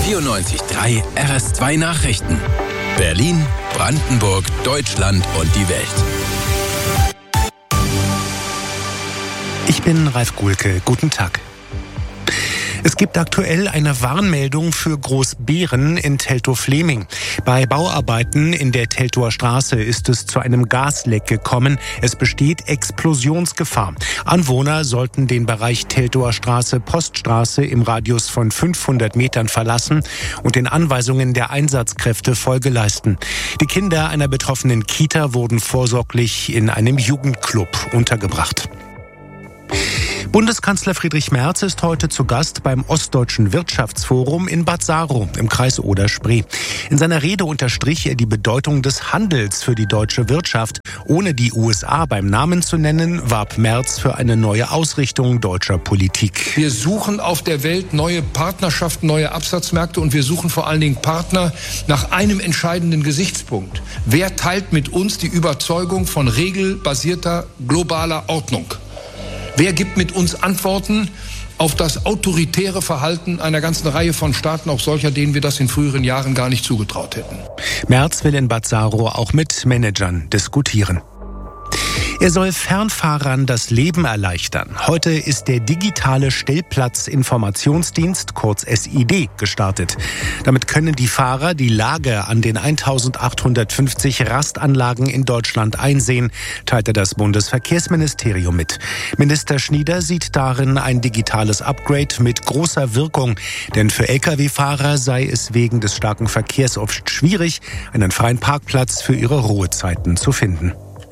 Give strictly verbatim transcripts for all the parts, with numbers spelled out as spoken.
vierundneunzig Komma drei R S zwei Nachrichten. Berlin, Brandenburg, Deutschland und die Welt. Ich bin Ralf Guhlke. Guten Tag. Es gibt aktuell eine Warnmeldung für Großbeeren in Teltow-Fleming. Bei Bauarbeiten in der Teltower Straße ist es zu einem Gasleck gekommen. Es besteht Explosionsgefahr. Anwohner sollten den Bereich Teltower Straße, Poststraße im Radius von fünfhundert Metern verlassen und den Anweisungen der Einsatzkräfte Folge leisten. Die Kinder einer betroffenen Kita wurden vorsorglich in einem Jugendclub untergebracht. Bundeskanzler Friedrich Merz ist heute zu Gast beim Ostdeutschen Wirtschaftsforum in Bad Saro im Kreis Oder-Spree. In seiner Rede unterstrich er die Bedeutung des Handels für die deutsche Wirtschaft. Ohne die U S A beim Namen zu nennen, warb Merz für eine neue Ausrichtung deutscher Politik. Wir suchen auf der Welt neue Partnerschaften, neue Absatzmärkte und wir suchen vor allen Dingen Partner nach einem entscheidenden Gesichtspunkt. Wer teilt mit uns die Überzeugung von regelbasierter globaler Ordnung? Wer gibt mit uns Antworten auf das autoritäre Verhalten einer ganzen Reihe von Staaten, auch solcher, denen wir das in früheren Jahren gar nicht zugetraut hätten? Merz will in Bad Saro auch mit Managern diskutieren. Er soll Fernfahrern das Leben erleichtern. Heute ist der digitale Stellplatzinformationsdienst, kurz S I D, gestartet. Damit können die Fahrer die Lage an den eintausendachthundertfünfzig Rastanlagen in Deutschland einsehen, teilte das Bundesverkehrsministerium mit. Minister Schnieder sieht darin ein digitales Upgrade mit großer Wirkung. Denn für L K W-Fahrer sei es wegen des starken Verkehrs oft schwierig, einen freien Parkplatz für ihre Ruhezeiten zu finden.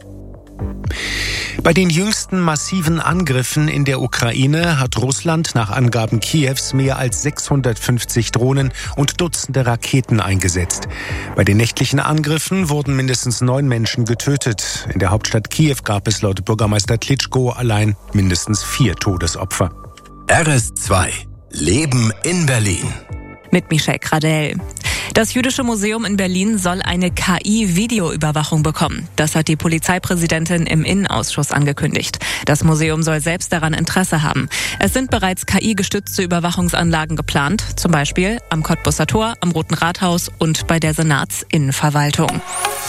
Bei den jüngsten massiven Angriffen in der Ukraine hat Russland nach Angaben Kiews mehr als sechshundertfünfzig Drohnen und Dutzende Raketen eingesetzt. Bei den nächtlichen Angriffen wurden mindestens neun Menschen getötet. In der Hauptstadt Kiew gab es laut Bürgermeister Klitschko allein mindestens vier Todesopfer. R S zwei. Leben in Berlin. Mit Michelle Gradell. Das Jüdische Museum in Berlin soll eine K I-Videoüberwachung bekommen. Das hat die Polizeipräsidentin im Innenausschuss angekündigt. Das Museum soll selbst daran Interesse haben. Es sind bereits K I-gestützte Überwachungsanlagen geplant, zum Beispiel am Cottbusser Tor, am Roten Rathaus und bei der Senatsinnenverwaltung.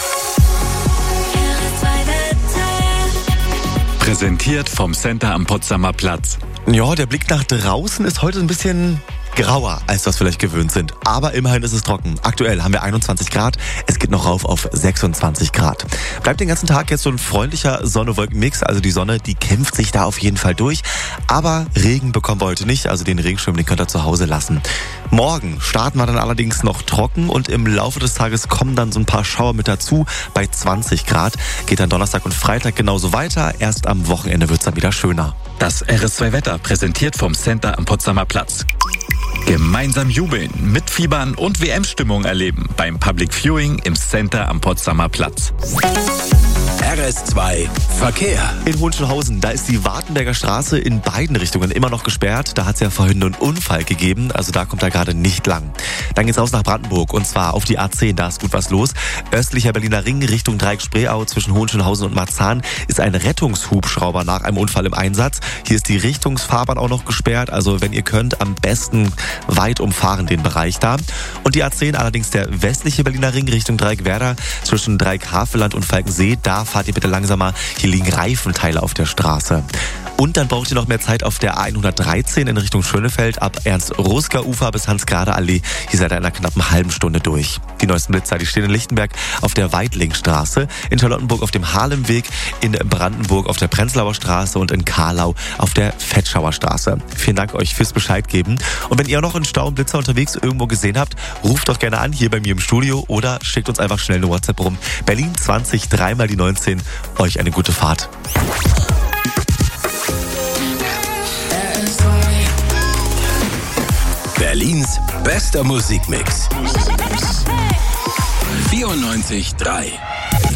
Präsentiert vom Center am Potsdamer Platz. Ja, der Blick nach draußen ist heute ein bisschen grauer, als wir es vielleicht gewöhnt sind. Aber immerhin ist es trocken. Aktuell haben wir einundzwanzig Grad. Es geht noch rauf auf sechsundzwanzig Grad. Bleibt den ganzen Tag jetzt so ein freundlicher Sonne-Wolken-Mix. Also die Sonne, die kämpft sich da auf jeden Fall durch. Aber Regen bekommen wir heute nicht. Also den Regenschirm, den könnt ihr zu Hause lassen. Morgen starten wir dann allerdings noch trocken. Und im Laufe des Tages kommen dann so ein paar Schauer mit dazu. Bei zwanzig Grad geht dann Donnerstag und Freitag genauso weiter. Erst am Wochenende wird es dann wieder schöner. Das R S zwei Wetter präsentiert vom Center am Potsdamer Platz. Gemeinsam jubeln, mitfiebern und W M-Stimmung erleben beim Public Viewing im Center am Potsdamer Platz. R S zwei Verkehr. In Hohenschönhausen, da ist die Wartenberger Straße in beiden Richtungen immer noch gesperrt. Da hat es ja vorhin einen Unfall gegeben, also da kommt er gerade nicht lang. Dann geht's raus nach Brandenburg und zwar auf die A zehn, da ist gut was los. Östlicher Berliner Ring Richtung Dreieck-Spreeau zwischen Hohenschönhausen und Marzahn ist ein Rettungshubschrauber nach einem Unfall im Einsatz. Hier ist die Richtungsfahrbahn auch noch gesperrt, also wenn ihr könnt, am besten weit umfahren den Bereich da. Und die A zehn allerdings der westliche Berliner Ring Richtung Dreieck-Werder zwischen Dreieck-Havelland und Falkensee, da fahrt ihr bitte langsamer. Hier liegen Reifenteile auf der Straße. Und dann braucht ihr noch mehr Zeit auf der A hundertdreizehn in Richtung Schönefeld ab Ernst-Ruska-Ufer bis Hans-Grader-Allee. Hier seid ihr in einer knappen halben Stunde durch. Die neuesten Blitzer, die stehen in Lichtenberg auf der Weidlingstraße, in Charlottenburg auf dem Haarlemweg, in Brandenburg auf der Prenzlauer Straße und in Karlau auf der Vetschauer Straße. Vielen Dank euch fürs Bescheid geben. Und wenn ihr noch einen Stau und Blitzer unterwegs irgendwo gesehen habt, ruft doch gerne an hier bei mir im Studio oder schickt uns einfach schnell eine WhatsApp rum. Berlin zwanzig, dreimal die neunzehn. Euch eine gute Fahrt. Berlins bester Musikmix. vierundneunzig Komma drei